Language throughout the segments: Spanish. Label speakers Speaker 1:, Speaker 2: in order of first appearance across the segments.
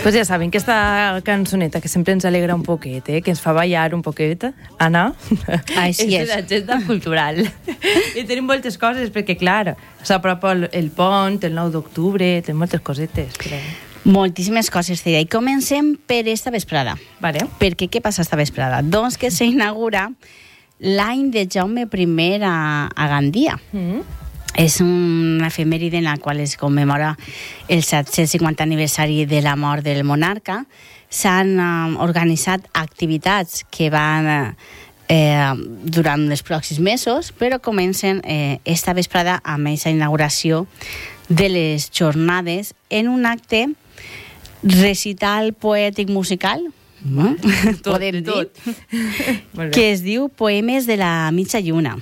Speaker 1: Pues ja saben que esta cançoneta que sempre ens alegra un poquet, que ens fa ballar un poquet, Anna,
Speaker 2: així és
Speaker 1: l'agenda cultural. I tenim moltes coses, perquè, clar, s'apropa el pont, el 9 d'octubre, tenim moltes cosetes. Però...
Speaker 2: moltíssimes coses, Celia. I comencem per esta vesprada.
Speaker 1: Vale.
Speaker 2: Perquè què passa esta vesprada? Doncs que s'inaugura l'any de Jaume I a Gandia. És una efemèride en la qual es commemora el 750 aniversari de la mort del monarca. S'han organitzat activitats que van durant els pròxims mesos, però comencen esta vesprada amb aquesta inauguració de les jornades en un acte recital poètic musical, podem dir, que es diu Poemes de la mitja lluna.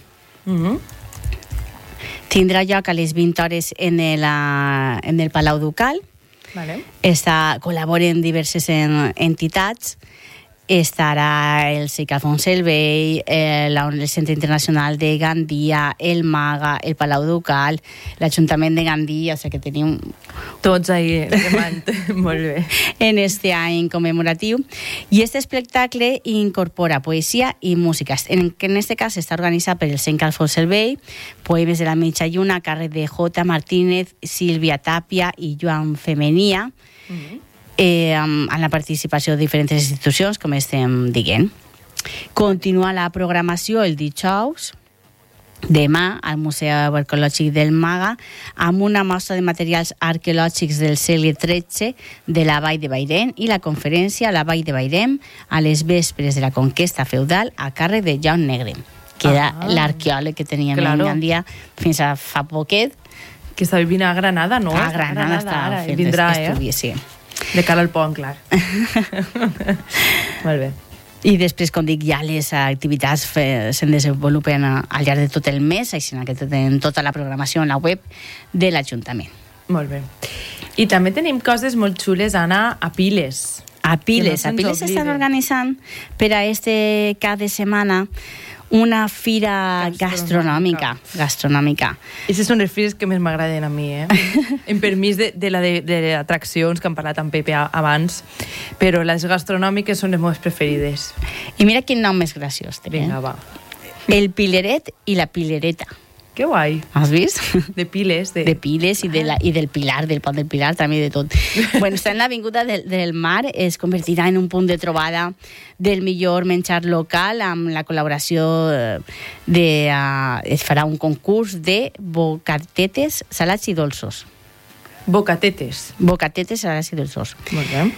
Speaker 2: Tindrà lloc a les 20 hores en el Palau Ducal.
Speaker 1: Vale.
Speaker 2: Col·laboren diverses entitats. Estarà el Cic Alfons el Vell, el Centre Internacional de Gandia, el MAGA, el Palau Ducal, l'Ajuntament de Gandia, o sigui que tenim...
Speaker 1: tots ahí remant, molt bé.
Speaker 2: En este any commemoratiu. I este espectacle incorpora poesia i música, que en este cas està organitzat per el Cic Alfons el Vell, Poemes de la mitja lluna, a càrrec de J. Martínez, Sílvia Tàpia i Joan Femenia, amb la participació de diferents institucions, com estem dient. Continua la programació el dijous, demà, al Museu Arqueològic del MAGA, amb una mostra de materials arqueològics del segle XIII de la Vall de Bairén i la conferència a la Vall de Bairén a les vespres de la conquesta feudal a càrrec de Joan Negre, que era l'arqueòleg que teníem en Gandia fins a fa poquet.
Speaker 1: Que està vivint a Granada, no?
Speaker 2: A Granada està fent estudis, sí.
Speaker 1: De cara al pont, clar. Molt bé.
Speaker 2: I després, com dic, ja les activitats se'n desenvolupen al llarg de tot el mes, així que tenen tota la programació en la web de l'Ajuntament.
Speaker 1: Molt bé. I també tenim coses molt xules, Anna, a Piles.
Speaker 2: A Piles estan organitzant per a este cap de setmana una fira gastronòmica.
Speaker 1: Aquestes són les fires que més m'agraden a mi, en permís de atraccions que han parlat amb Pepe abans, però les gastronòmiques són les meves preferides.
Speaker 2: I mira quin nom més graciós.
Speaker 1: Vinga, va.
Speaker 2: El Pileret i la Pilereta.
Speaker 1: Que guai.
Speaker 2: Has vist?
Speaker 1: De Piles.
Speaker 2: De Piles i del Pilar, del pont del Pilar, també de tot. Bueno, està en l'Avinguda del Mar, es convertirà en un punt de trobada del millor menjar local amb la col·laboració es farà un concurs de bocatetes, salats i dolços.
Speaker 1: Bocatetes.
Speaker 2: Bocatetes, salats i dolços.
Speaker 1: Molt bé.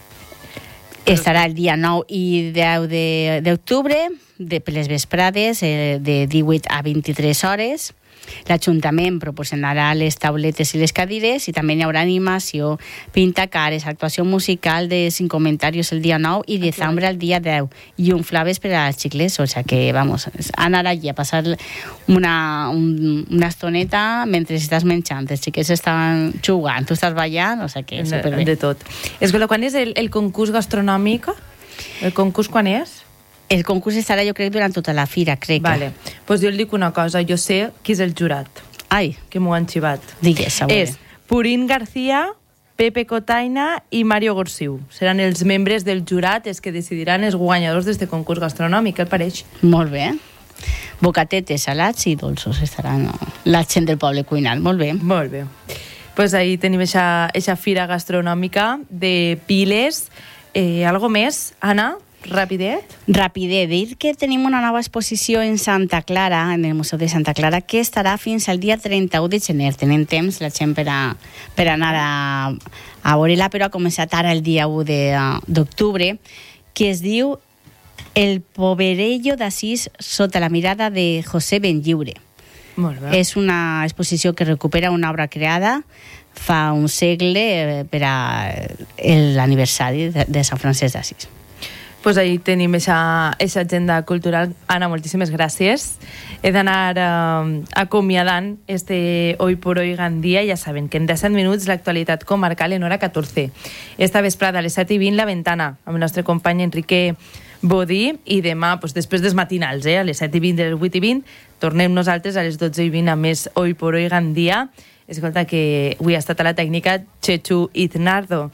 Speaker 2: Estarà el dia 9 i 10 d'octubre, per les vesprades, de 18 a 23 hores. L'Ajuntament proporcionarà les tauletes i les cadires i també hi haurà animació, pintacares, actuació musical de 5 comentaris el dia 9 i de zambre el dia 10 i un flaves per als xiclets, o sigui que, vamos, anar allí a passar una estoneta mentre estàs menjant, els xiquets estan jugant, tu estàs ballant, o sigui que superbé.
Speaker 1: De tot. Escolta, quan és el concurs gastronòmic? El concurs quan és?
Speaker 2: El concurs estarà, jo crec, durant tota la fira, crec.
Speaker 1: Vale. Pues jo li dic una cosa, jo sé qui és el jurat.
Speaker 2: Ai.
Speaker 1: Que m'ho han xivat.
Speaker 2: Digues, a veure.
Speaker 1: És Purín García, Pepe Cotaina i Mario Gorsiu. Seran els membres del jurat els que decidiran els guanyadors d'este concurs gastronòmic, què et pareix?
Speaker 2: Molt bé. Bocatetes, salats i dolços estaran la gent del poble cuinant. Molt bé.
Speaker 1: Molt bé. Pues ahí tenim eixa fira gastronòmica de Piles. Algo més, Anna? Rapidet,
Speaker 2: dir que tenim una nova exposició en Santa Clara, en el Museu de Santa Clara, que estarà fins al dia 31 de gener. Tenen temps la gent per anar a veure-la, però ha començat ara el dia 1 d'octubre, que es diu El Poverello d'Assís sota la mirada de José Benlliure.
Speaker 1: Molt bé.
Speaker 2: És una exposició que recupera una obra creada fa un segle per a l'aniversari de Sant Francesc d'Assís.
Speaker 1: Pues ahí tenim esa agenda cultural. Anna, moltíssimes gràcies. He d'anar acomiadant este Hoy por Hoy Gandia. Ja saben que en 17 minuts l'actualitat comarcal en hora 14. Esta vesprada a les 7:20 La Ventana amb el nostre company Enrique Bodí i demà, pues, després dels matinals, a les 7:20 i les 8:20, tornem nosaltres a les 12:20 a més Hoy por Hoy Gandia. Escolta, que avui ha estat a la tècnica Chechu Iznardo.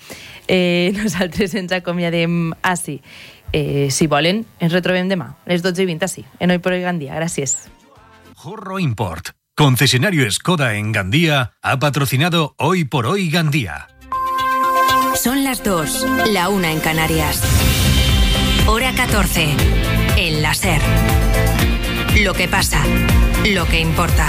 Speaker 1: Nosaltres ens acomiadem així. Si volen, ens retrobem demà, a les 12:20 així, en Hoy por Hoy Gandía. Gràcies.
Speaker 3: Jorro Import, concesionario Skoda en Gandía, ha patrocinado Hoy por Hoy Gandía.
Speaker 4: Son las 2, la 1 en Canarias. Hora 14, en la SER. Lo que pasa, lo que importa.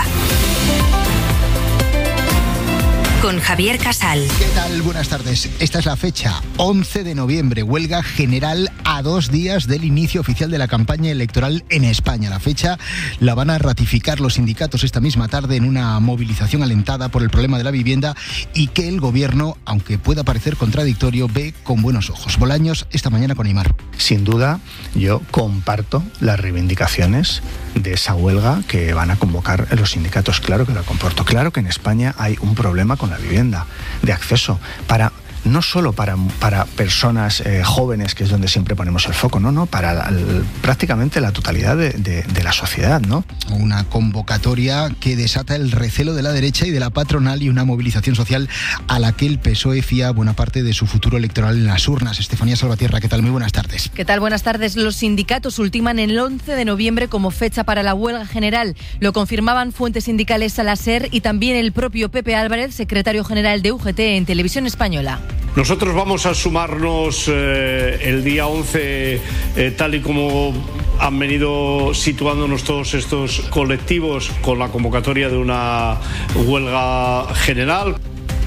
Speaker 4: Con Javier Casal.
Speaker 5: ¿Qué tal? Buenas tardes. Esta es la fecha, 11 de noviembre, huelga general a 2 días del inicio oficial de la campaña electoral en España. La fecha la van a ratificar los sindicatos esta misma tarde en una movilización alentada por el problema de la vivienda y que el gobierno, aunque pueda parecer contradictorio, ve con buenos ojos. Bolaños, esta mañana con Aimar.
Speaker 6: Sin duda, yo comparto las reivindicaciones de esa huelga que van a convocar los sindicatos. Claro que lo comporto. Claro que en España hay un problema con la vivienda, de acceso, no solo para personas jóvenes, que es donde siempre ponemos el foco, para prácticamente la totalidad de la sociedad, ¿no?
Speaker 5: Una convocatoria que desata el recelo de la derecha y de la patronal y una movilización social a la que el PSOE fía buena parte de su futuro electoral en las urnas. Estefanía Salvatierra, ¿qué tal? Muy buenas tardes.
Speaker 7: ¿Qué tal? Buenas tardes. Los sindicatos ultiman el 11 de noviembre como fecha para la huelga general. Lo confirmaban fuentes sindicales a la SER y también el propio Pepe Álvarez, secretario general de UGT en Televisión Española.
Speaker 8: Nosotros vamos a sumarnos el día 11, tal y como han venido situándonos todos estos colectivos, con la convocatoria de una huelga general.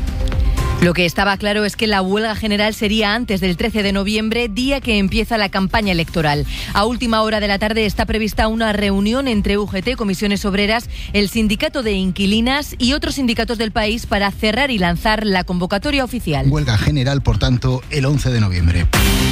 Speaker 7: Lo que estaba claro es que la huelga general sería antes del 13 de noviembre, día que empieza la campaña electoral. A última hora de la tarde está prevista una reunión entre UGT, Comisiones Obreras, el Sindicato de Inquilinas y otros sindicatos del país para cerrar y lanzar la convocatoria oficial.
Speaker 5: Huelga general, por tanto, el 11 de noviembre.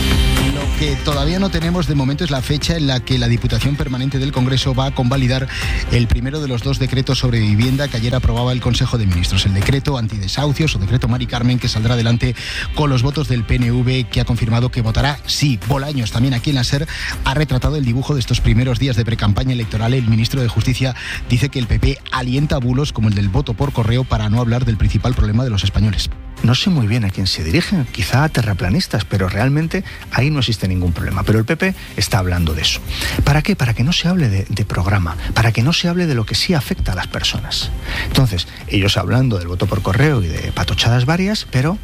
Speaker 5: Lo que todavía no tenemos de momento es la fecha en la que la Diputación Permanente del Congreso va a convalidar el primero de los 2 decretos sobre vivienda que ayer aprobaba el Consejo de Ministros. El decreto antidesahucios o decreto Mari Carmen, que saldrá adelante con los votos del PNV, que ha confirmado que votará sí. Bolaños, también aquí en la SER, ha retratado el dibujo de estos primeros días de precampaña electoral. El ministro de Justicia dice que el PP alienta bulos como el del voto por correo, para no hablar del principal problema de los españoles.
Speaker 6: No sé muy bien a quién se dirigen, quizá a terraplanistas, pero realmente ahí no existe ningún problema. Pero el PP está hablando de eso. ¿Para qué? Para que no se hable de programa, para que no se hable de lo que sí afecta a las personas. Entonces, ellos hablando del voto por correo y de patochadas varias, pero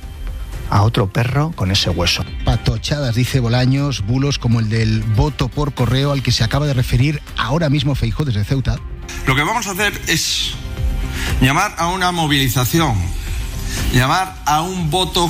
Speaker 6: a otro perro con ese hueso.
Speaker 5: Patochadas, dice Bolaños, bulos como el del voto por correo al que se acaba de referir ahora mismo Feijóo desde Ceuta.
Speaker 9: Lo que vamos a hacer es llamar a una movilización, llamar a un voto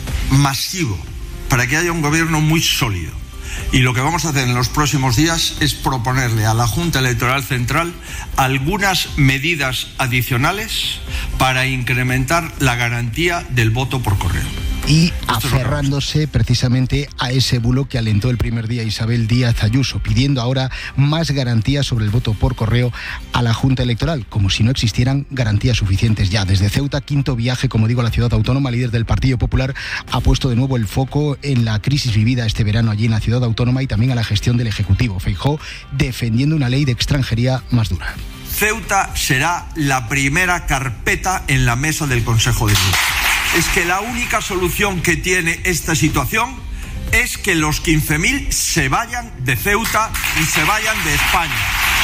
Speaker 9: masivo para que haya un gobierno muy sólido. Y lo que vamos a hacer en los próximos días es proponerle a la Junta Electoral Central algunas medidas adicionales para incrementar la garantía del voto por correo.
Speaker 5: Y aferrándose precisamente a ese bulo que alentó el primer día Isabel Díaz Ayuso, pidiendo ahora más garantías sobre el voto por correo a la Junta Electoral, como si no existieran garantías suficientes ya. Desde Ceuta, quinto viaje, como digo, a la ciudad autónoma, líder del Partido Popular ha puesto de nuevo el foco en la crisis vivida este verano allí en la ciudad autónoma y también a la gestión del Ejecutivo. Feijóo defendiendo una ley de extranjería más dura.
Speaker 9: Ceuta será la primera carpeta en la mesa del Consejo de Ministros. Es que la única solución que tiene esta situación es que los 15.000 se vayan de Ceuta y se vayan de España.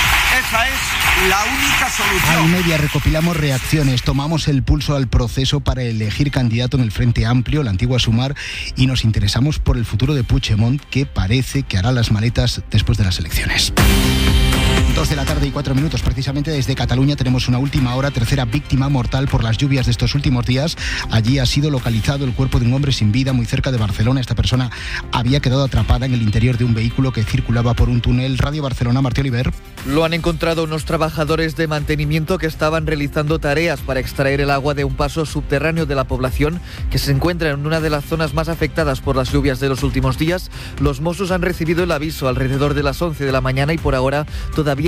Speaker 9: Esa es la única solución.
Speaker 5: Al media recopilamos reacciones, tomamos el pulso al proceso para elegir candidato en el Frente Amplio, la antigua Sumar, y nos interesamos por el futuro de Puigdemont, que parece que hará las maletas después de las elecciones. 2:04 p.m, precisamente desde Cataluña tenemos una última hora, tercera víctima mortal por las lluvias de estos últimos días. Allí ha sido localizado el cuerpo de un hombre sin vida muy cerca de Barcelona. Esta persona había quedado atrapada en el interior de un vehículo que circulaba por un túnel. Radio Barcelona, Martí Oliver.
Speaker 10: Lo han encontrado unos trabajadores de mantenimiento que estaban realizando tareas para extraer el agua de un paso subterráneo de la población que se encuentra en una de las zonas más afectadas por las lluvias de los últimos días. Los Mossos han recibido el aviso alrededor de las 11 de la mañana y por ahora todavía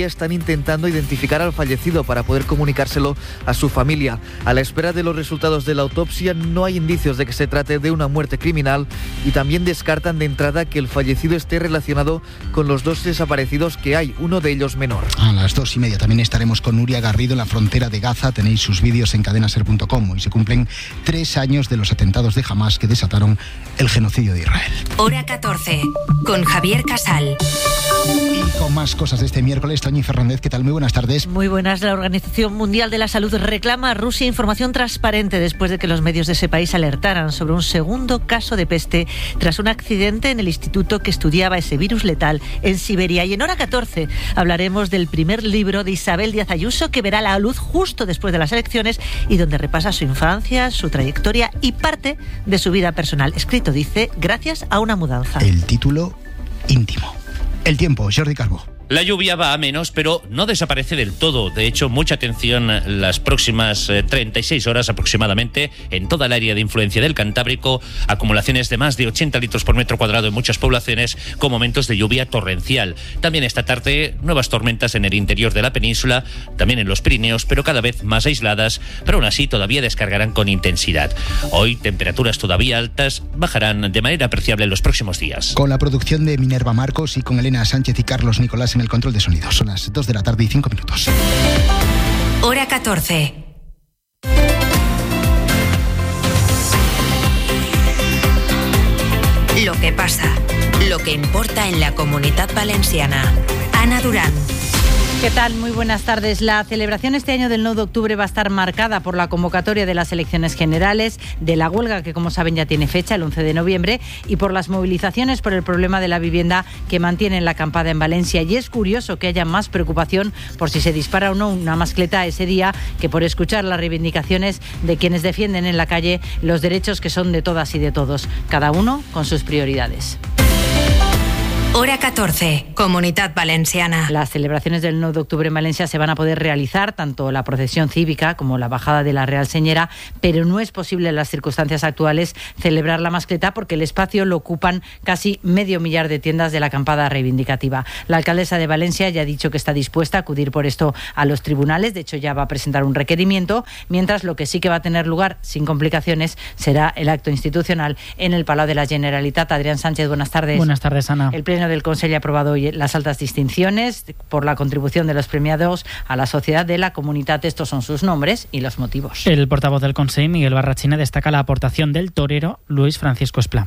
Speaker 10: todavía están intentando identificar al fallecido para poder comunicárselo a su familia. A la espera de los resultados de la autopsia no hay indicios de que se trate de una muerte criminal y también descartan de entrada que el fallecido esté relacionado con los 2 desaparecidos que hay, uno de ellos menor.
Speaker 5: A las 2:30 también estaremos con Nuria Garrido en la frontera de Gaza. Tenéis sus vídeos en cadenaser.com. Hoy se cumplen 3 años de los atentados de Hamás que desataron el genocidio de Israel.
Speaker 4: Hora 14, con Javier Casal.
Speaker 5: Y con más cosas de este miércoles, Toñi Fernández, ¿qué tal? Muy buenas tardes.
Speaker 11: Muy buenas. La Organización Mundial de la Salud reclama a Rusia información transparente después de que los medios de ese país alertaran sobre un segundo caso de peste tras un accidente en el instituto que estudiaba ese virus letal en Siberia. Y en Hora 14 hablaremos del primer libro de Isabel Díaz Ayuso, que verá la luz justo después de las elecciones y donde repasa su infancia, su trayectoria y parte de su vida personal. Escrito, dice, gracias a una mudanza.
Speaker 5: El título íntimo. El tiempo, Jordi Calvo.
Speaker 12: La lluvia va a menos, pero no desaparece del todo. De hecho, mucha atención las próximas 36 horas aproximadamente en toda el área de influencia del Cantábrico. Acumulaciones de más de 80 litros por metro cuadrado en muchas poblaciones, con momentos de lluvia torrencial. También esta tarde, nuevas tormentas en el interior de la península, también en los Pirineos, pero cada vez más aisladas, pero aún así todavía descargarán con intensidad. Hoy, temperaturas todavía altas bajarán de manera apreciable en los próximos días.
Speaker 5: Con la producción de Minerva Marcos y con Elena Sánchez y Carlos Nicolás en el control de sonido. Son las 2 de la tarde y 5 minutos.
Speaker 4: Hora 14. Lo que pasa, lo que importa en la Comunitat Valenciana. Ana Durán.
Speaker 13: ¿Qué tal? Muy buenas tardes. La celebración este año del 9 de octubre va a estar marcada por la convocatoria de las elecciones generales, de la huelga que, como saben, ya tiene fecha, el 11 de noviembre, y por las movilizaciones por el problema de la vivienda que mantienen la acampada en Valencia. Y es curioso que haya más preocupación por si se dispara o no una mascleta ese día que por escuchar las reivindicaciones de quienes defienden en la calle los derechos que son de todas y de todos, cada uno con sus prioridades.
Speaker 4: Hora 14, Comunitat Valenciana.
Speaker 13: Las celebraciones del 9 de octubre en Valencia se van a poder realizar, tanto la procesión cívica como la bajada de la Real Señera, pero no es posible en las circunstancias actuales celebrar la mascleta porque el espacio lo ocupan casi 500.000 de tiendas de la acampada reivindicativa. La alcaldesa de Valencia ya ha dicho que está dispuesta a acudir por esto a los tribunales, de hecho ya va a presentar un requerimiento, mientras lo que sí que va a tener lugar sin complicaciones será el acto institucional en el Palau de la Generalitat. Adrián Sánchez, buenas tardes.
Speaker 14: Buenas tardes, Ana.
Speaker 13: El Pleno del Consejo ha aprobado hoy las altas distinciones por la contribución de los premiados a la sociedad de la comunidad. Estos son sus nombres y los motivos.
Speaker 14: El portavoz del Consejo, Miguel Barrachina, destaca la aportación del torero Luis Francisco Esplá.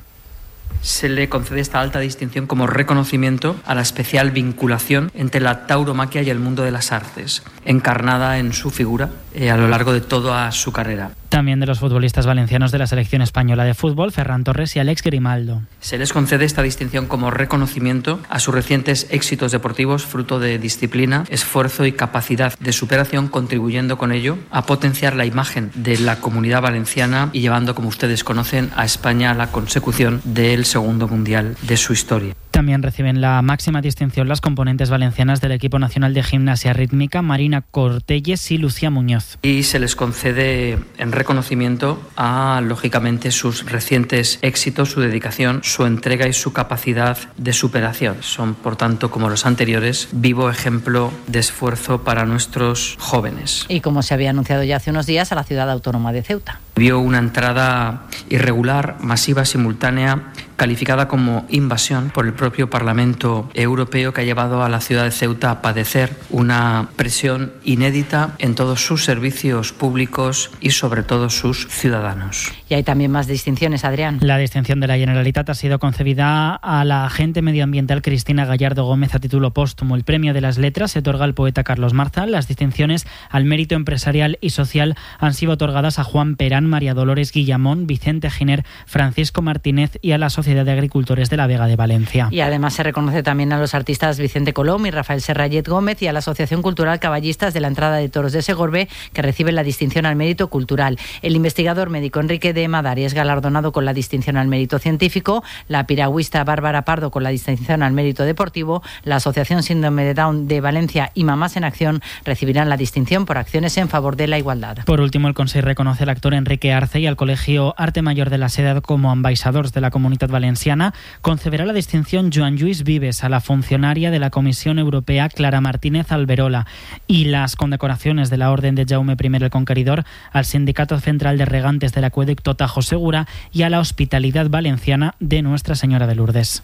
Speaker 15: Se le concede esta alta distinción como reconocimiento a la especial vinculación entre la tauromaquia y el mundo de las artes, encarnada en su figura a lo largo de toda su carrera.
Speaker 14: También de los futbolistas valencianos de la selección española de fútbol, Ferran Torres y Alex Grimaldo.
Speaker 15: Se les concede esta distinción como reconocimiento a sus recientes éxitos deportivos, fruto de disciplina, esfuerzo y capacidad de superación, contribuyendo con ello a potenciar la imagen de la comunidad valenciana y llevando, como ustedes conocen, a España a la consecución del segundo mundial de su historia.
Speaker 14: También reciben la máxima distinción las componentes valencianas del equipo nacional de gimnasia rítmica, Marina Cortelles y Lucía Muñoz.
Speaker 15: Y se les concede en reconocimiento a, lógicamente, sus recientes éxitos, su dedicación, su entrega y su capacidad de superación. Son, por tanto, como los anteriores, vivo ejemplo de esfuerzo para nuestros jóvenes.
Speaker 13: Y como se había anunciado ya hace unos días, a la ciudad autónoma de Ceuta.
Speaker 15: Vio una entrada irregular, masiva, simultánea, calificada como invasión por el propio Parlamento Europeo, que ha llevado a la ciudad de Ceuta a padecer una presión inédita en todos sus servicios públicos y sobre todo sus ciudadanos.
Speaker 13: Y hay también más distinciones, Adrián.
Speaker 14: La distinción de la Generalitat ha sido concedida a la agente medioambiental Cristina Gallardo Gómez a título póstumo. El premio de las letras se otorga al poeta Carlos Marzal. Las distinciones al mérito empresarial y social han sido otorgadas a Juan Perán, María Dolores Guillamón, Vicente Giner, Francisco Martínez y a la Sociedad de Agricultores de la Vega de Valencia.
Speaker 13: Y además se reconoce también a los artistas Vicente Colom y Rafael Serrallet Gómez y a la Asociación Cultural Caballistas de la Entrada de Toros de Segorbe, que reciben la distinción al mérito cultural. El investigador médico Enrique de Madari es galardonado con la distinción al mérito científico, la piragüista Bárbara Pardo con la distinción al mérito deportivo, la Asociación Síndrome de Down de Valencia y Mamás en Acción recibirán la distinción por acciones en favor de la igualdad.
Speaker 14: Por último, el Consejo reconoce al actor Enrique Arce y al Colegio Arte Mayor de la Seda como ambaixadors de la Comunitat Valenciana concederá la distinción Joan Lluís Vives a la funcionaria de la Comisión Europea Clara Martínez Alberola y las condecoraciones de la Orden de Jaume I el Conqueridor al Sindicato Central de Regantes del Acueducto Tajo Segura y a la Hospitalidad Valenciana de Nuestra Señora de Lourdes.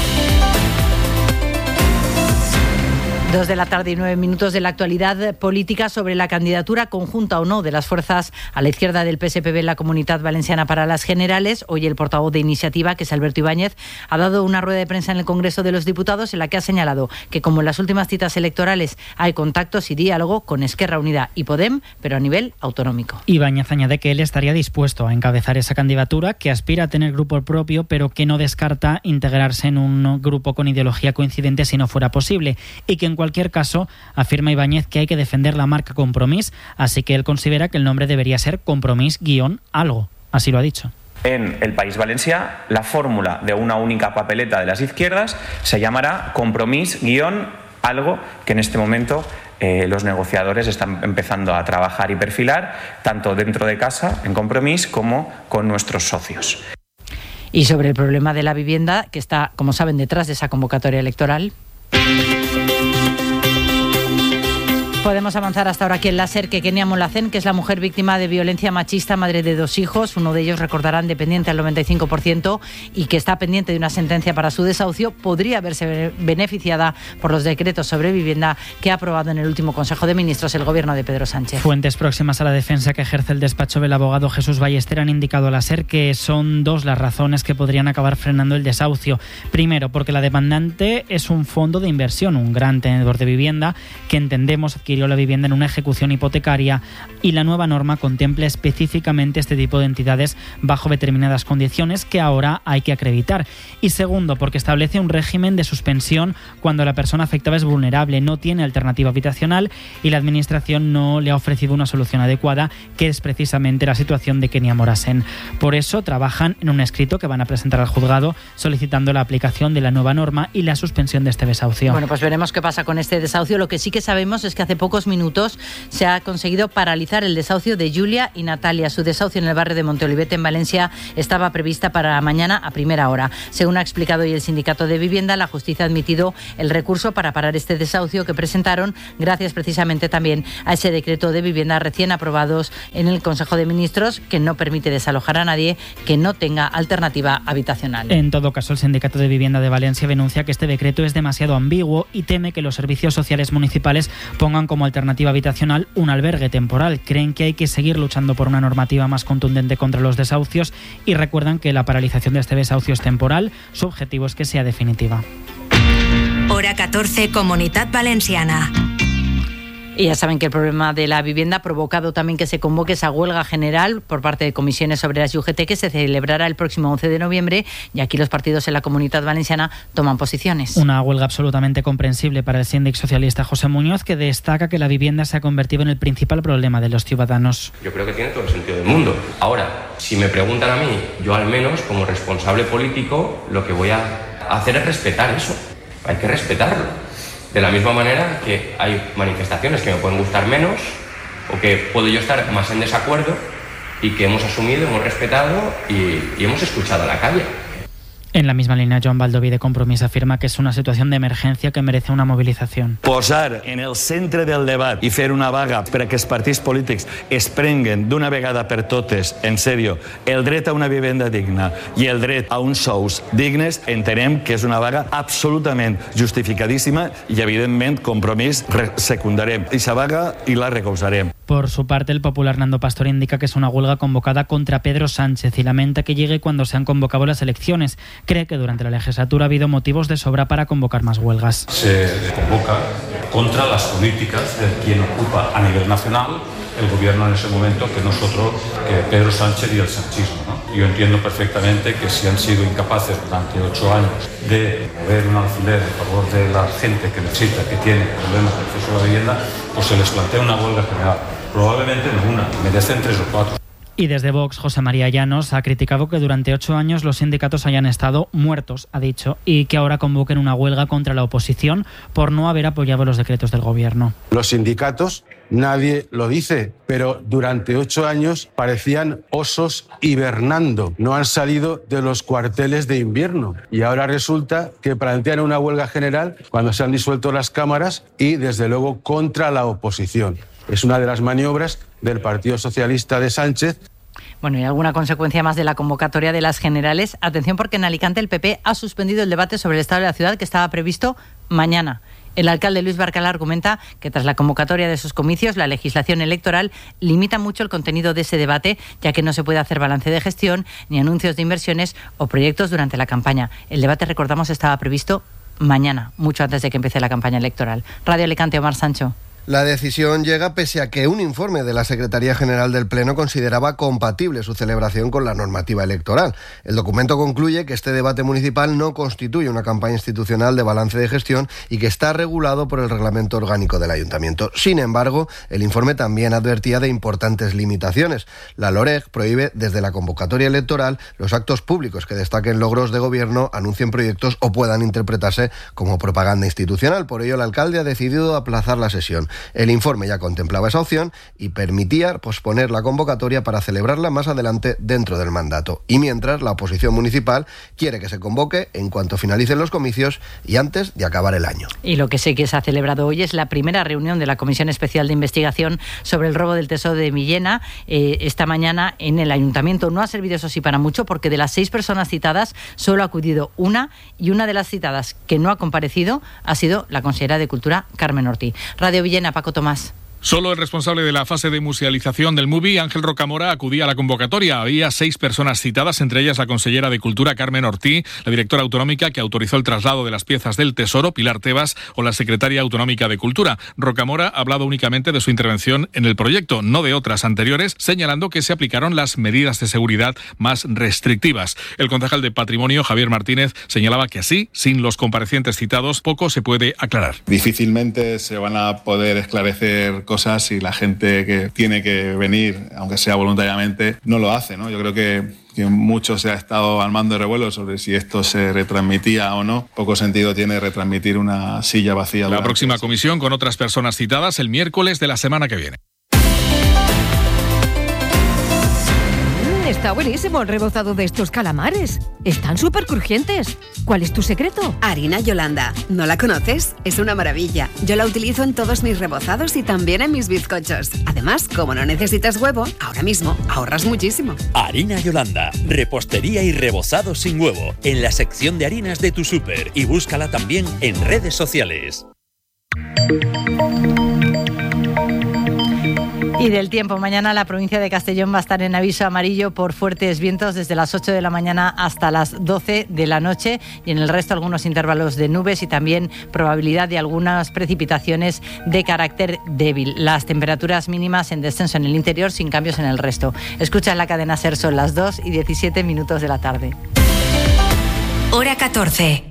Speaker 13: 2:09 p.m. de la actualidad política sobre la candidatura conjunta o no de las fuerzas a la izquierda del PSPB en la Comunitat Valenciana para las generales. Hoy el portavoz de Iniciativa, que es Alberto Ibáñez, ha dado una rueda de prensa en el Congreso de los Diputados en la que ha señalado que, como en las últimas citas electorales, hay contactos y diálogo con Esquerra Unida y Podem, pero a nivel autonómico.
Speaker 14: Ibáñez añade que él estaría dispuesto a encabezar esa candidatura, que aspira a tener grupo propio, pero que no descarta integrarse en un grupo con ideología coincidente si no fuera posible, y que en cualquier caso, afirma Ibáñez que hay que defender la marca Compromís, así que él considera que el nombre debería ser Compromís-algo. Así lo ha dicho.
Speaker 16: En el País Valencià, la fórmula de una única papeleta de las izquierdas se llamará Compromís-algo, que en este momento los negociadores están empezando a trabajar y perfilar, tanto dentro de casa, en Compromís, como con nuestros socios.
Speaker 13: Y sobre el problema de la vivienda, que está, como saben, detrás de esa convocatoria electoral. Podemos avanzar hasta ahora aquí en la SER que Kenia Molacén, que es la mujer víctima de violencia machista, madre de 2 hijos, uno de ellos, recordarán, dependiente al 95% y que está pendiente de una sentencia para su desahucio, podría verse beneficiada por los decretos sobre vivienda que ha aprobado en el último Consejo de Ministros el gobierno de Pedro Sánchez.
Speaker 14: Fuentes próximas a la defensa que ejerce el despacho del abogado Jesús Ballester han indicado a la SER que son 2 las razones que podrían acabar frenando el desahucio. Primero, porque la demandante es un fondo de inversión, un gran tenedor de vivienda que entendemos adquirió la vivienda en una ejecución hipotecaria, y la nueva norma contempla específicamente este tipo de entidades bajo determinadas condiciones que ahora hay que acreditar. Y segundo, porque establece un régimen de suspensión cuando la persona afectada es vulnerable, no tiene alternativa habitacional y la administración no le ha ofrecido una solución adecuada, que es precisamente la situación de Kenia Molacén. Por eso trabajan en un escrito que van a presentar al juzgado solicitando la aplicación de la nueva norma y la suspensión de este desahucio.
Speaker 13: Bueno, pues veremos qué pasa con este desahucio. Lo que sí que sabemos es que hace pocos minutos se ha conseguido paralizar el desahucio de Julia y Natalia. Su desahucio en el barrio de Monteolivete, en Valencia, estaba prevista para mañana a primera hora. Según ha explicado hoy el Sindicato de Vivienda, la justicia ha admitido el recurso para parar este desahucio que presentaron gracias precisamente también a ese decreto de vivienda recién aprobados en el Consejo de Ministros, que no permite desalojar a nadie que no tenga alternativa habitacional.
Speaker 14: En todo caso, el Sindicato de Vivienda de Valencia denuncia que este decreto es demasiado ambiguo y teme que los servicios sociales municipales pongan como alternativa habitacional un albergue temporal. Creen que hay que seguir luchando por una normativa más contundente contra los desahucios y recuerdan que la paralización de este desahucio es temporal. Su objetivo es que sea definitiva.
Speaker 4: Hora 14, Comunitat Valenciana.
Speaker 13: Y ya saben que el problema de la vivienda ha provocado también que se convoque esa huelga general por parte de comisiones obreras y UGT que se celebrará el próximo 11 de noviembre y aquí los partidos en la Comunitat Valenciana toman posiciones.
Speaker 14: Una huelga absolutamente comprensible para el síndic socialista José Muñoz, que destaca que la vivienda se ha convertido en el principal problema de los ciudadanos.
Speaker 17: Yo creo que tiene todo el sentido del mundo. Ahora, si me preguntan a mí, yo al menos como responsable político lo que voy a hacer es respetar eso. Hay que respetarlo. De la misma manera que hay manifestaciones que me pueden gustar menos o que puedo yo estar más en desacuerdo y que hemos asumido, hemos respetado y hemos escuchado a la calle.
Speaker 14: En la misma línea, Joan Baldoví de Compromís afirma que es una situación de emergencia que merece una movilización.
Speaker 18: Posar en el centre del debat i fer una vaga per a que els partits polítics es prenguen d'una vegada per totes, en sèrio, el dret a una vivenda digna i el dret a uns sous dignes, entenem que és una vaga absolutament justificadíssima i, evidentment, Compromís secundarem aquesta vaga i la recolzarem.
Speaker 14: Por su parte, el popular Nando Pastor indica que es una huelga convocada contra Pedro Sánchez y lamenta que llegue cuando se han convocado las elecciones. Cree que durante la legislatura ha habido motivos de sobra para convocar más huelgas.
Speaker 19: Se convoca contra las políticas de quien ocupa a nivel nacional el gobierno en ese momento, que nosotros, que Pedro Sánchez y el sanchismo, ¿no? Yo entiendo perfectamente que si han sido incapaces durante 8 años de mover un alfiler en favor de la gente que necesita, que tiene problemas de acceso a la vivienda, pues se les plantea una huelga general. Probablemente ninguna, merecen 3 o 4.
Speaker 14: Y desde Vox, José María Llanos ha criticado que durante 8 años los sindicatos hayan estado muertos, ha dicho, y que ahora convoquen una huelga contra la oposición por no haber apoyado los decretos del gobierno.
Speaker 20: Los sindicatos nadie lo dice, pero durante 8 años parecían osos hibernando, no han salido de los cuarteles de invierno y ahora resulta que plantean una huelga general cuando se han disuelto las cámaras y desde luego contra la oposición. Es una de las maniobras del Partido Socialista de Sánchez.
Speaker 13: Bueno, ¿y alguna consecuencia más de la convocatoria de las generales? Atención, porque en Alicante el PP ha suspendido el debate sobre el estado de la ciudad que estaba previsto mañana. El alcalde Luis Barcala argumenta que tras la convocatoria de esos comicios, la legislación electoral limita mucho el contenido de ese debate, ya que no se puede hacer balance de gestión, ni anuncios de inversiones o proyectos durante la campaña. El debate, recordamos, estaba previsto mañana, mucho antes de que empiece la campaña electoral. Radio Alicante, Omar Sancho.
Speaker 21: La decisión llega pese a que un informe de la Secretaría General del Pleno consideraba compatible su celebración con la normativa electoral. El documento concluye que este debate municipal no constituye una campaña institucional de balance de gestión y que está regulado por el reglamento orgánico del Ayuntamiento. Sin embargo, el informe también advertía de importantes limitaciones. La LOREG prohíbe desde la convocatoria electoral los actos públicos que destaquen logros de gobierno, anuncien proyectos o puedan interpretarse como propaganda institucional. Por ello, el alcalde ha decidido aplazar la sesión. El informe ya contemplaba esa opción y permitía posponer la convocatoria para celebrarla más adelante dentro del mandato. Y mientras, la oposición municipal quiere que se convoque en cuanto finalicen los comicios y antes de acabar el año.
Speaker 13: Y lo que sé que se ha celebrado hoy es la primera reunión de la Comisión Especial de Investigación sobre el robo del Tesoro de Millena esta mañana en el Ayuntamiento. No ha servido, eso sí, para mucho, porque de las 6 personas citadas solo ha acudido una, y una de las citadas que no ha comparecido ha sido la consellera de Cultura, Carmen Ortí. Radio Villena, Paco Tomás.
Speaker 22: Solo el responsable de la fase de musealización del MUBI, Ángel Rocamora, acudía a la convocatoria. Había 6 personas citadas, entre ellas la consellera de Cultura, Carmen Ortí, la directora autonómica que autorizó el traslado de las piezas del Tesoro, Pilar Tebas, o la secretaria autonómica de Cultura. Rocamora ha hablado únicamente de su intervención en el proyecto, no de otras anteriores, señalando que se aplicaron las medidas de seguridad más restrictivas. El concejal de Patrimonio, Javier Martínez, señalaba que así, sin los comparecientes citados, poco se puede aclarar.
Speaker 23: Difícilmente se van a poder esclarecer cosas y la gente que tiene que venir, aunque sea voluntariamente, no lo hace, ¿no? Yo creo que mucho se ha estado armando de revuelo sobre si esto se retransmitía o no. Poco sentido tiene retransmitir una silla vacía.
Speaker 22: La próxima comisión con otras personas citadas el miércoles de la semana que viene.
Speaker 24: Está buenísimo el rebozado de estos calamares. Están súper crujientes. ¿Cuál es tu secreto?
Speaker 25: Harina Yolanda. ¿No la conoces? Es una maravilla. Yo la utilizo en todos mis rebozados y también en mis bizcochos. Además, como no necesitas huevo, ahora mismo ahorras muchísimo.
Speaker 26: Harina Yolanda. Repostería y rebozado sin huevo. En la sección de harinas de tu súper. Y búscala también en redes sociales.
Speaker 13: Y del tiempo, mañana la provincia de Castellón va a estar en aviso amarillo por fuertes vientos desde las 8 de la mañana hasta las 12 de la noche, y en el resto algunos intervalos de nubes y también probabilidad de algunas precipitaciones de carácter débil. Las temperaturas mínimas en descenso en el interior, sin cambios en el resto. Escucha en la cadena SER, son las 2:17 de la tarde.
Speaker 4: Hora 14.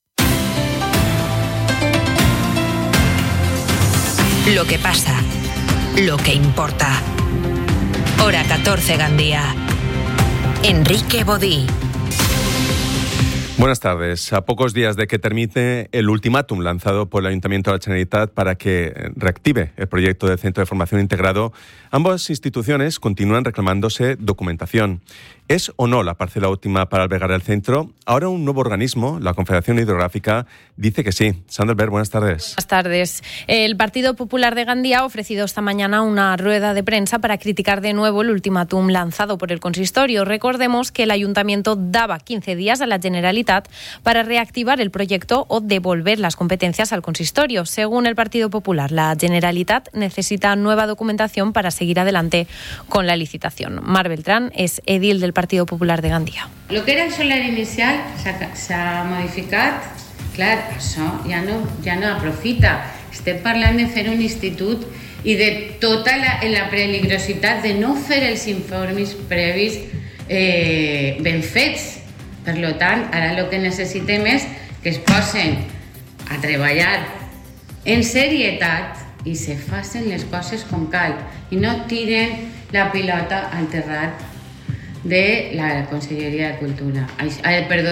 Speaker 4: Lo que pasa. Lo que importa. Hora 14, Gandía. Enrique Bodí.
Speaker 27: Buenas tardes. A pocos días de que termine el ultimátum lanzado por el Ayuntamiento de la Generalitat para que reactive el proyecto del Centro de Formación Integrado, ambas instituciones continúan reclamándose documentación. ¿Es o no la parcela óptima para albergar el centro? Ahora un nuevo organismo, la Confederación Hidrográfica, dice que sí. Sandra Albert, buenas tardes.
Speaker 28: Buenas tardes. El Partido Popular de Gandía ha ofrecido esta mañana una rueda de prensa para criticar de nuevo el ultimátum lanzado por el consistorio. Recordemos que el Ayuntamiento daba 15 días a la Generalitat para reactivar el proyecto o devolver las competencias al consistorio. Según el Partido Popular, la Generalitat necesita nueva documentación para seguir adelante con la licitación. Mar Beltrán es edil del Partido Popular de Gandía.
Speaker 29: El que era el solar inicial s'ha modificat. Clar, això ja no aprofita. Estem parlant de fer un institut i de tota la peligrositat de no fer els informes previs ben fets. Per tant, ara el que necessitem és que es posen a treballar en serietat i se facin les coses com cal i no tiren la pilota al terrat de la Conselleria de Cultura,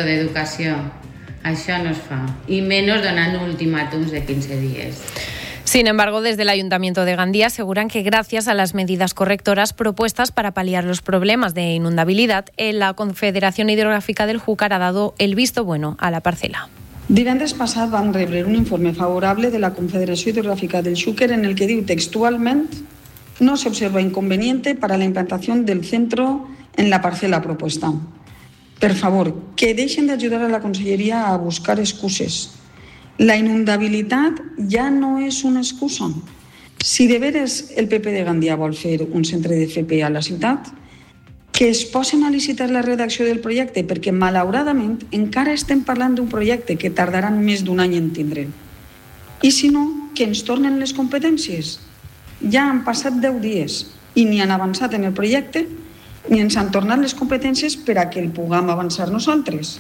Speaker 29: d'Educació. Això no es fa, i menys donant ultimàtums de 15 dies.
Speaker 28: Sin embargo, desde el Ayuntamiento de Gandía aseguran que gracias a las medidas correctoras propuestas para paliar los problemas de inundabilidad, la Confederación Hidrográfica del Júcar ha dado el visto bueno a la parcel·la.
Speaker 1: Divendres passat vam rebre un informe favorable de la Confederació Hidrográfica del Xúquer en el que diu textualment: no se observa inconveniente para la implantación del centro en la parcela propuesta. Per favor, que deixen de ayudar a la Conselleria a buscar excuses. La inundabilitat ja no és una excusa. Si de veres el PP de Gandia vol fer un centre de FP a la ciutat, que es posen a licitar la redacció del projecte, perquè malauradament encara estem parlant d'un projecte que tardarà més d'un any en tindre. I si no, que ens tornen les competències. Ja han passat 10 dies i ni han avançat en el projecte ni ens han tornat les competències per a que el puguem avançar nosaltres.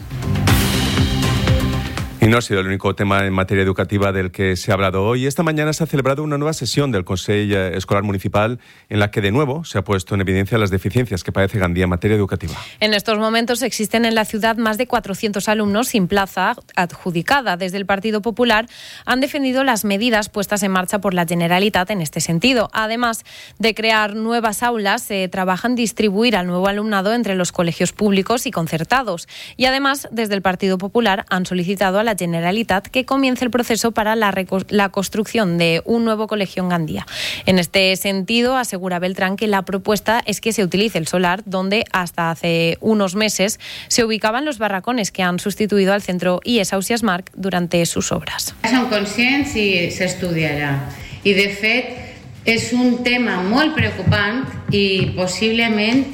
Speaker 27: Y no ha sido el único tema en materia educativa del que se ha hablado hoy. Esta mañana se ha celebrado una nueva sesión del Consell Escolar Municipal en la que de nuevo se ha puesto en evidencia las deficiencias que padece Gandía en materia educativa.
Speaker 28: En estos momentos existen en la ciudad más de 400 alumnos sin plaza adjudicada. Desde el Partido Popular han defendido las medidas puestas en marcha por la Generalitat en este sentido. Además de crear nuevas aulas, se trabaja en distribuir al nuevo alumnado entre los colegios públicos y concertados. Y además, desde el Partido Popular han solicitado a la Generalitat que comience el proceso para la construcción de un nuevo colegio en Gandía. En este sentido, asegura Beltrán que la propuesta es que se utilice el solar donde hasta hace unos meses se ubicaban los barracones que han sustituido al centro IES Ausiàs March durante sus obras.
Speaker 29: Som conscients i s'estudiarà. I de fet és un tema molt preocupant i possiblement,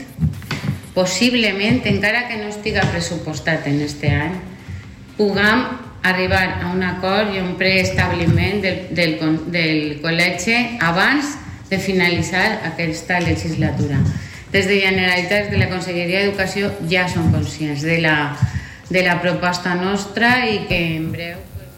Speaker 29: encara que no estiga pressupostat en este any, puguem arribar a un acord i un preestabliment del col·legi abans de finalitzar aquesta legislatura. Des de Generalitat, des de la Conselleria d'Educació, ja som conscients de la proposta nostra i que en breu...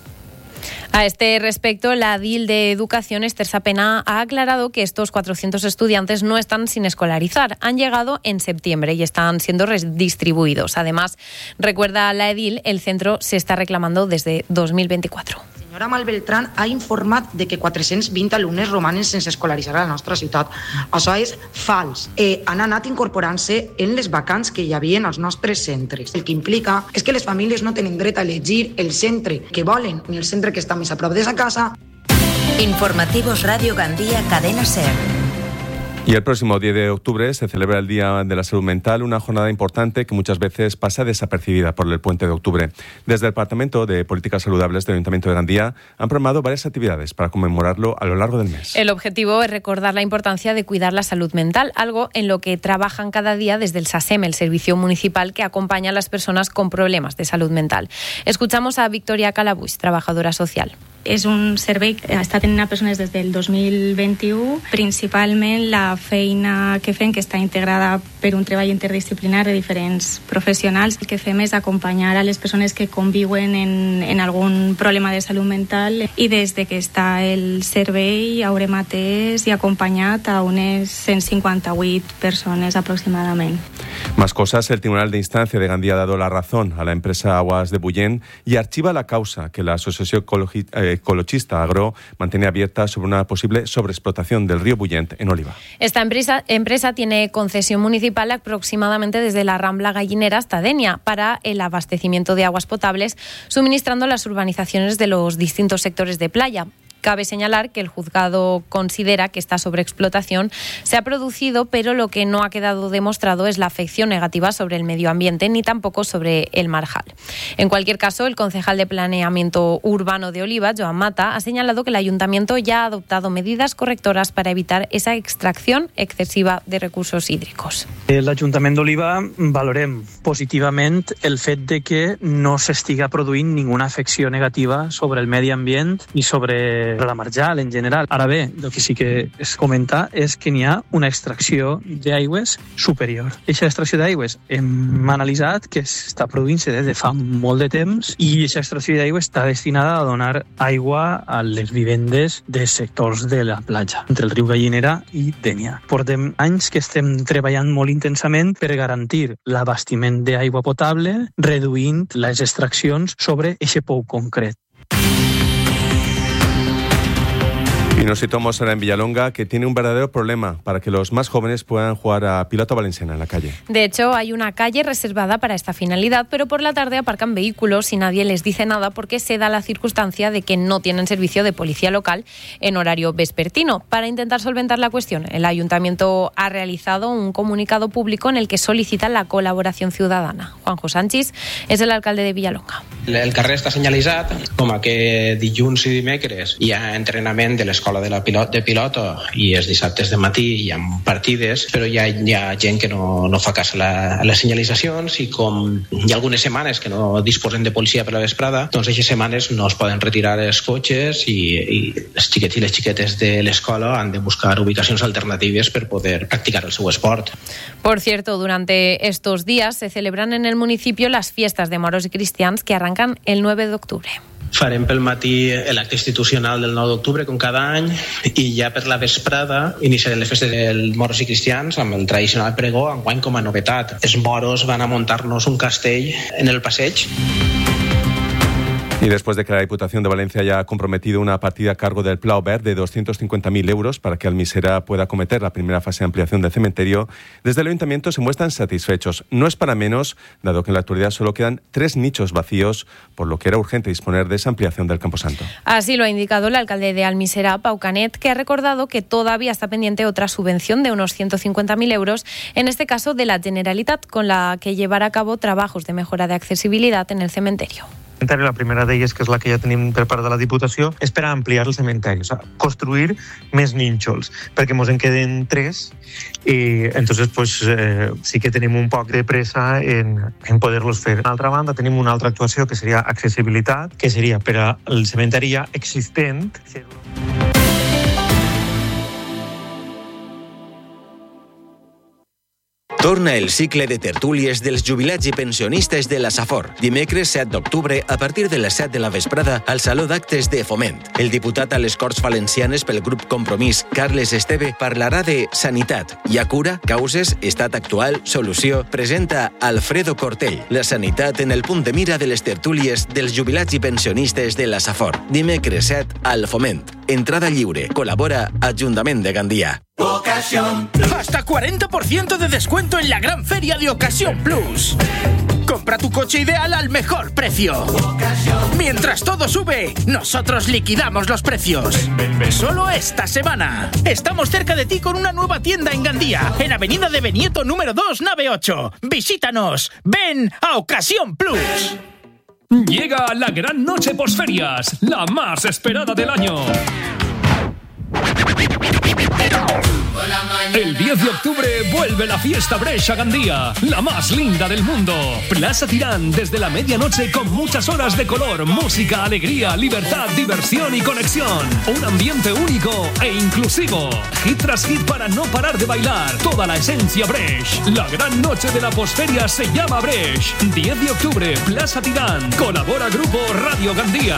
Speaker 28: A este respecto, la DIL de Educación, Esther Sapena, ha aclarado que estos 400 estudiantes no están sin escolarizar. Han llegado en septiembre y están siendo redistribuidos. Además, recuerda la edil, el centro se está reclamando desde 2024.
Speaker 2: La senyora Mal Beltrán ha informat de que 420 alumnes romanen sense escolaritzar a la nostra ciutat. Això és fals. Han anat incorporant-se en les vacants que hi havia als nostres centres. El que implica és que les famílies no tenen dret a elegir el centre que volen ni el centre que està més a prop de sa casa.
Speaker 4: Informativos Radio Gandía, Cadena SER.
Speaker 27: Y el próximo 10 de octubre se celebra el Día de la Salud Mental, una jornada importante que muchas veces pasa desapercibida por el puente de octubre. Desde el Departamento de Políticas Saludables del Ayuntamiento de Gandía han programado varias actividades para conmemorarlo a lo largo del mes.
Speaker 28: El objetivo es recordar la importancia de cuidar la salud mental, algo en lo que trabajan cada día desde el SASEM, el servicio municipal que acompaña a las personas con problemas de salud mental. Escuchamos a Victoria Calabuix, trabajadora social.
Speaker 3: És un servei que està tenint a persones des del 2021. Principalment la feina que fem, que està integrada per un treball interdisciplinar de diferents professionals. El que fem és acompanyar a les persones que conviuen en algun problema de salut mental i des de que està el servei haurem atès i acompanyat a unes 158 persones aproximadament.
Speaker 27: Más cosas, el Tribunal de Instancia de Gandía ha dado la razón a la empresa Aguas de Bullent y archiva la causa que la Asociación Ecologista Agro mantiene abierta sobre una posible sobreexplotación del río Bullent en Oliva.
Speaker 28: Esta empresa tiene concesión municipal aproximadamente desde la Rambla Gallinera hasta Denia para el abastecimiento de aguas potables, suministrando las urbanizaciones de los distintos sectores de playa. Cabe señalar que el juzgado considera que esta sobreexplotación se ha producido, pero lo que no ha quedado demostrado es la afección negativa sobre el medio ambiente ni tampoco sobre el marjal. En cualquier caso, el concejal de Planeamiento Urbano de Oliva, Joan Mata, ha señalado que el ayuntamiento ya ha adoptado medidas correctoras para evitar esa extracción excesiva de recursos hídricos.
Speaker 6: L'Ajuntament d'Oliva valorem positivament el fet de que no s'estiga produint ninguna afecció negativa sobre el medi ambient ni sobre la marjal en general. Ara bé, el que sí que es comenta és que n'hi ha una extracció d'aigües superior. Aquesta extracció d'aigües hem analitzat que està produint-se des de fa molt de temps i aquesta extracció d'aigües està destinada a donar aigua a les vivendes de sectors de la platja, entre el riu Gallinera i Denia. Portem anys que estem treballant molt intensament per garantir l'abastiment d'aigua potable, reduint les extraccions sobre aquest pou concret.
Speaker 27: Y nos situamos ahora en Villalonga, que tiene un verdadero problema para que los más jóvenes puedan jugar a pilota valenciana en la calle.
Speaker 28: De hecho, hay una calle reservada para esta finalidad, pero por la tarde aparcan vehículos y nadie les dice nada porque se da la circunstancia de que no tienen servicio de policía local en horario vespertino. Para intentar solventar la cuestión, el Ayuntamiento ha realizado un comunicado público en el que solicita la colaboración ciudadana. Juanjo Sánchez es el alcalde de Villalonga.
Speaker 5: El carrer està senyalitzat com a que dilluns i dimecres hi ha entrenament de l'escola de pilota i els dissabtes de matí hi ha partides, però hi ha gent que no fa cas a les senyalitzacions i com hi ha algunes setmanes que no disposen de policia per la vesprada, doncs aquestes setmanes no es poden retirar els cotxes i els xiquets i les xiquetes de l'escola han de buscar ubicacions alternatives per poder practicar el seu esport.
Speaker 28: Por cierto, durante estos días se celebran en el municipio las fiestas de moros y cristians que arrancan el 9 de octubre.
Speaker 5: Farem pel matí l'acte institucional del 9 d'octubre, com cada any, i ja per la vesprada iniciarem les festes dels moros i cristians amb el tradicional pregó, enguany com a novetat. Els moros van a muntar-nos un castell en el passeig.
Speaker 27: Y después de que la Diputación de Valencia haya comprometido una partida a cargo del Pla Verd de 250.000 euros para que Almisera pueda acometer la primera fase de ampliación del cementerio, desde el Ayuntamiento se muestran satisfechos. No es para menos, dado que en la actualidad solo quedan 3 nichos vacíos, por lo que era urgente disponer de esa ampliación del Camposanto.
Speaker 28: Así lo ha indicado el alcalde de Almisera, Pau Canet, que ha recordado que todavía está pendiente otra subvención de unos 150.000 euros, en este caso de la Generalitat, con la que llevará a cabo trabajos de mejora de accesibilidad en el cementerio.
Speaker 7: La primera d'elles, que és la que ja tenim per part de la Diputació, és per ampliar el cementeri, o sea, construir més nínxols, perquè ens en queden 3 i entonces sí que tenim un poc de pressa en poder-los fer. D'altra banda, tenim una altra actuació que seria accessibilitat, que seria per al cementeri ja existent.
Speaker 8: Torna el cicle de tertúlies dels jubilats i pensionistes de la Safor. Dimecres 7 d'octubre, a partir de les 7 de la vesprada, al Saló d'Actes de Foment. El diputat a les Corts Valencianes pel grup Compromís, Carles Esteve, parlarà de sanitat. Hi ha cura, causes, estat actual, solució. Presenta Alfredo Cortell. La sanitat en el punt de mira de les tertúlies dels jubilats i pensionistes de la Safor. Dimecres 7 al Foment. Entrada lliure. Col·labora Ajuntament de Gandia.
Speaker 9: Ocasión Plus. Hasta 40% de descuento en la gran feria de Ocasión Plus. Compra tu coche ideal al mejor precio. Mientras todo sube, nosotros liquidamos los precios. Solo esta semana. Estamos cerca de ti con una nueva tienda en Gandía, en Avenida de Benieto número 2, nave 8. Visítanos. Ven a Ocasión Plus.
Speaker 10: Llega la gran noche posferias, la más esperada del año. El 10 de octubre vuelve la fiesta Bresh a Gandía, la más linda del mundo. Plaza Tirán, desde la medianoche con muchas horas de color, música, alegría, libertad, diversión y conexión. Un ambiente único e inclusivo. Hit tras hit para no parar de bailar. Toda la esencia Bresh. La gran noche de la posferia se llama Bresh. 10 de octubre, Plaza Tirán. Colabora Grupo Radio Gandía.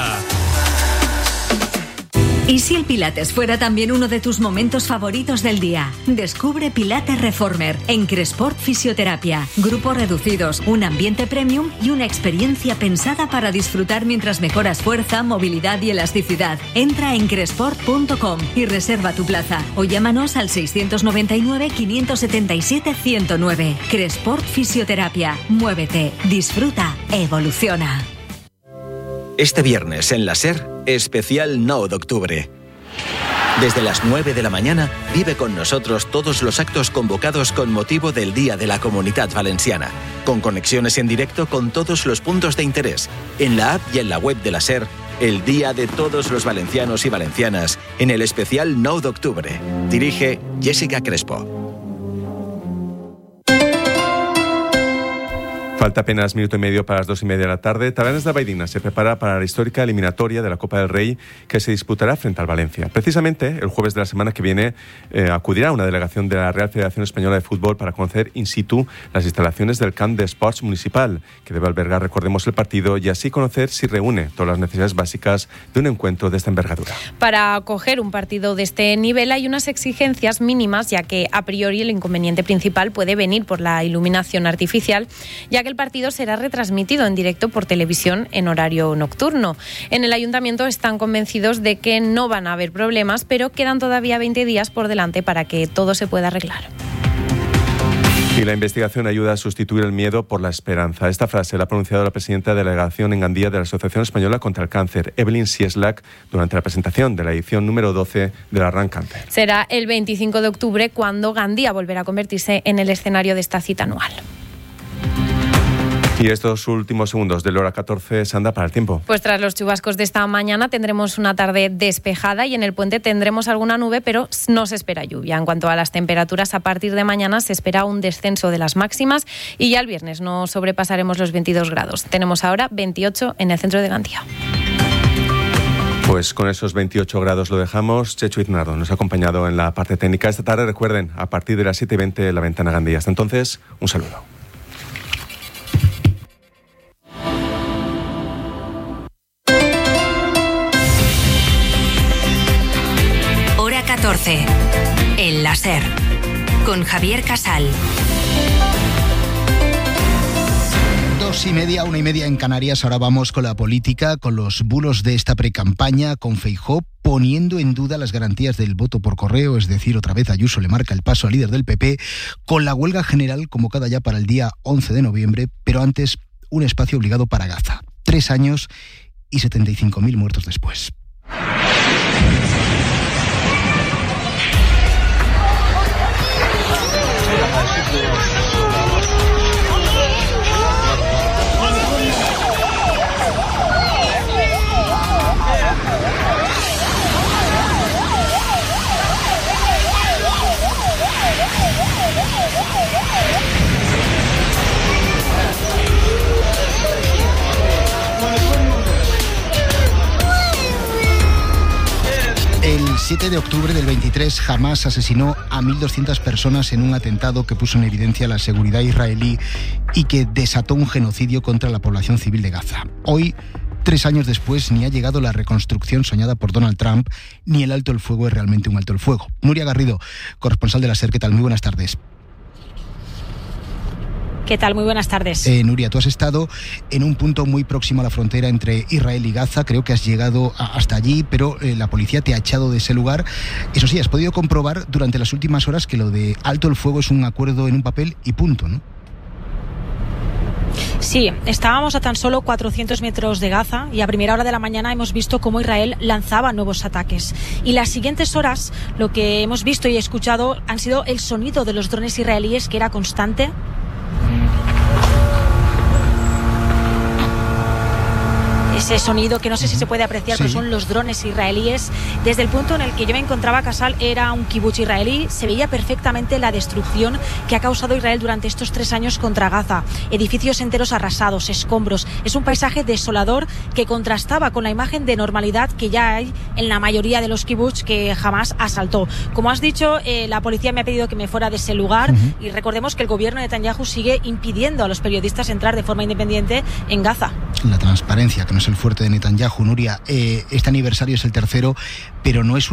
Speaker 11: ¿Y si el Pilates fuera también uno de tus momentos favoritos del día? Descubre Pilates Reformer en Cresport Fisioterapia. Grupos reducidos, un ambiente premium y una experiencia pensada para disfrutar mientras mejoras fuerza, movilidad y elasticidad. Entra en cresport.com y reserva tu plaza o llámanos al 699 577 109. Cresport Fisioterapia. Muévete, disfruta, evoluciona.
Speaker 8: Este viernes en la SER, especial 9 de octubre. Desde las 9 de la mañana, vive con nosotros todos los actos convocados con motivo del Día de la Comunitat Valenciana, con conexiones en directo con todos los puntos de interés, en la app y en la web de la SER, el Día de todos los valencianos y valencianas, en el especial 9 de octubre. Dirige Jessica Crespo.
Speaker 27: Falta apenas minuto y medio para las 2:30 de la tarde. Tabernes de Baidina se prepara para la histórica eliminatoria de la Copa del Rey que se disputará frente al Valencia. Precisamente el jueves de la semana que viene acudirá una delegación de la Real Federación Española de Fútbol para conocer in situ las instalaciones del Camp de Sports Municipal, que debe albergar, recordemos, el partido y así conocer si reúne todas las necesidades básicas de un encuentro de esta envergadura.
Speaker 28: Para acoger un partido de este nivel hay unas exigencias mínimas, ya que a priori el inconveniente principal puede venir por la iluminación artificial, ya que el el partido será retransmitido en directo por televisión en horario nocturno. En el ayuntamiento están convencidos de que no van a haber problemas, pero quedan todavía 20 días por delante para que todo se pueda arreglar.
Speaker 27: Y la investigación ayuda a sustituir el miedo por la esperanza. Esta frase la ha pronunciado la presidenta de la delegación en Gandía de la Asociación Española contra el Cáncer, Evelyn Sieslak, durante la presentación de la edición número 12 de la Run Cáncer.
Speaker 28: Será el 25 de octubre cuando Gandía volverá a convertirse en el escenario de esta cita anual.
Speaker 27: Y estos últimos segundos de la hora 14, Sandra, para el tiempo.
Speaker 28: Pues tras los chubascos de esta mañana tendremos una tarde despejada y en el puente tendremos alguna nube, pero no se espera lluvia. En cuanto a las temperaturas, a partir de mañana se espera un descenso de las máximas y ya el viernes no sobrepasaremos los 22 grados. Tenemos ahora 28 en el centro de Gandía.
Speaker 27: Pues con esos 28 grados lo dejamos. Chechu Iznardo nos ha acompañado en la parte técnica. Esta tarde, recuerden, a partir de las 7:20 La Ventana Gandía. Hasta entonces, un saludo.
Speaker 4: Hora 14. El láser. Con Javier Casal.
Speaker 12: 2:30, 1:30 en Canarias. Ahora vamos con la política, con los bulos de esta precampaña, con Feijóo poniendo en duda las garantías del voto por correo, es decir, otra vez Ayuso le marca el paso al líder del PP, con la huelga general convocada ya para el día 11 de noviembre, pero antes un espacio obligado para Gaza. 3 años y 75.000 muertos después. El 7 de octubre del 23, Hamás asesinó a 1.200 personas en un atentado que puso en evidencia la seguridad israelí y que desató un genocidio contra la población civil de Gaza. Hoy, 3 años después, ni ha llegado la reconstrucción soñada por Donald Trump, ni el alto el fuego es realmente un alto el fuego. Nuria Garrido, corresponsal de la SER, ¿qué tal? Muy buenas tardes.
Speaker 14: ¿Qué tal? Muy buenas tardes.
Speaker 12: Nuria, tú has estado en un punto muy próximo a la frontera entre Israel y Gaza. Creo que has llegado hasta allí, pero la policía te ha echado de ese lugar. Eso sí, has podido comprobar durante las últimas horas que lo de alto el fuego es un acuerdo en un papel y punto, ¿no?
Speaker 14: Sí, estábamos a tan solo 400 metros de Gaza y a primera hora de la mañana hemos visto cómo Israel lanzaba nuevos ataques. Y las siguientes horas lo que hemos visto y escuchado han sido el sonido de los drones israelíes, que era constante. Ese sonido que no sé si se puede apreciar, pero son los drones israelíes. Desde el punto en el que yo me encontraba, Casal, era un kibutz israelí. Se veía perfectamente la destrucción que ha causado Israel durante estos 3 años contra Gaza. Edificios enteros arrasados, escombros. Es un paisaje desolador que contrastaba con la imagen de normalidad que ya hay en la mayoría de los kibutz que jamás asaltó. Como has dicho, la policía me ha pedido que me fuera de ese lugar y recordemos que el gobierno de Netanyahu sigue impidiendo a los periodistas entrar de forma independiente en Gaza.
Speaker 12: La transparencia, que no es el fuerte de Netanyahu, Nuria. Este aniversario es el tercero, pero no es